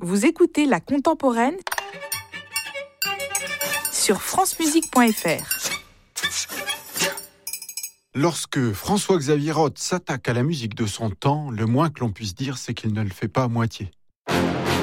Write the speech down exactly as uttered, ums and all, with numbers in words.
Vous écoutez La Contemporaine sur francemusique point f r. Lorsque François-Xavier Roth s'attaque à la musique de son temps, le moins que l'on puisse dire, c'est qu'il ne le fait pas à moitié.